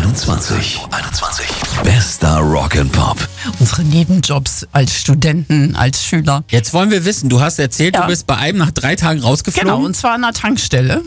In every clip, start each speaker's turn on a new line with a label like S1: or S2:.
S1: 21. Bester Rock'n'Pop.
S2: Unsere Nebenjobs als Studenten, als Schüler.
S3: Jetzt wollen wir wissen, du hast erzählt,
S2: Ja.
S3: du bist bei einem nach 3 Tagen rausgeflogen,
S2: Genau, und zwar an der Tankstelle.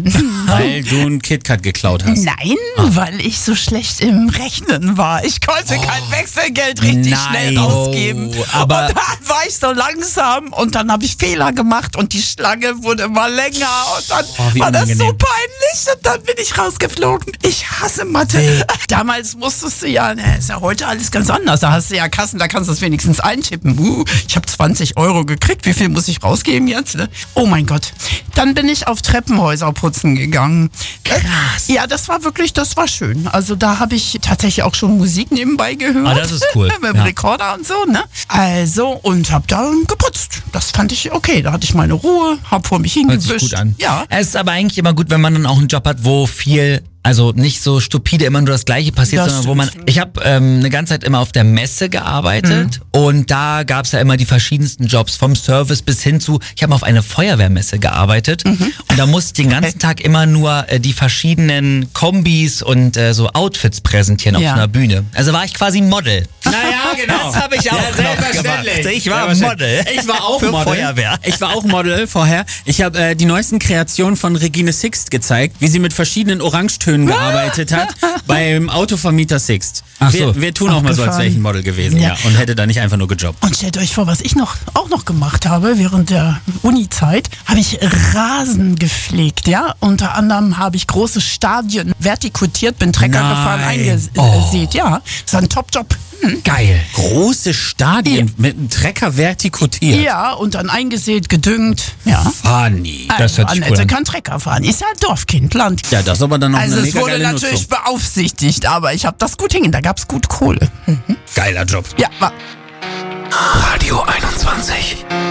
S3: weil du einen KitKat geklaut hast.
S2: Nein, weil ich so schlecht im Rechnen war. Ich konnte kein Wechselgeld richtig schnell ausgeben.
S3: aber-
S2: und dann war ich so langsam und dann habe ich Fehler gemacht und die Schlange wurde immer länger und dann
S3: wie
S2: war das so
S3: unangenehm.
S2: peinlich und dann bin ich rausgeflogen. Ich hasse Mathe. Damals musstest du ja, ist ja heute alles ganz anders. Da hast du ja Kassen, da kannst du es wenigstens eintippen. Ich habe 20 Euro gekriegt. Wie viel muss ich rausgeben jetzt? Ne? Oh mein Gott. Dann bin ich auf Treppenhäuser putzen gegangen. Krass. Ja, das war schön. Also da habe ich tatsächlich auch schon Musik nebenbei gehört.
S4: Ah, das ist cool.
S2: Mit dem
S4: Ja.
S2: Rekorder und so, ne? Also, und habe da geputzt. Das fand ich okay. Da hatte ich meine Ruhe, habe vor mich
S4: Hört
S2: hingewischt.
S4: sich gut an.
S2: Ja.
S4: Es ist aber eigentlich immer gut, wenn man dann auch einen Job hat, wo viel, also nicht so stupide immer nur das Gleiche passiert,
S2: Das
S4: sondern wo man,
S2: stimmt.
S4: ich habe eine ganze Zeit immer auf der Messe gearbeitet und da gab's ja immer die verschiedensten Jobs, vom Service bis hin zu, ich habe auf eine Feuerwehrmesse gearbeitet und da musste ich den ganzen Tag immer nur die verschiedenen Kombis und so Outfits präsentieren auf
S2: Ja.
S4: einer Bühne. Also war ich quasi Model.
S3: Naja, genau.
S4: Das habe ich auch noch
S3: selbstverständlich.
S4: gemacht. Ich war
S3: Selbstverständlich.
S4: Model.
S3: Ich war auch
S4: für
S3: Model.
S4: Feuerwehr.
S3: Ich war auch Model vorher. Ich habe die neuesten Kreationen von Regine Sixt gezeigt, wie sie mit verschiedenen Orangetönen gearbeitet hat beim Autovermieter Sixt.
S4: Ach so.
S3: Wir tun auch mal so, als wäre ich ein Model gewesen, ja. Und hätte da nicht einfach nur gejobbt.
S2: Und stellt euch vor, was ich auch noch gemacht habe während der Uni-Zeit, habe ich Rasen gepflegt, ja. Unter anderem habe ich große Stadien vertikutiert, bin Trecker
S3: Nein.
S2: gefahren, eingesät, ja. Das war ein Top-Job.
S4: Geil.
S3: Große Stadien mit einem Trecker vertikutiert.
S2: Ja, und dann eingesät, gedüngt, ja.
S3: Funny.
S4: Das hört sich cool
S2: Annette
S4: an.
S2: kann Trecker fahren. Ist ja ein Dorfkind, Land.
S3: Ja, das ist aber dann noch
S2: Also
S3: eine
S2: es
S3: mega
S2: wurde
S3: geile
S2: natürlich
S3: Nutzung.
S2: beaufsichtigt, aber ich habe das gut hingehen. Da gab's gut Kohle.
S3: Geiler Job.
S2: Ja, war.
S1: Radio 21.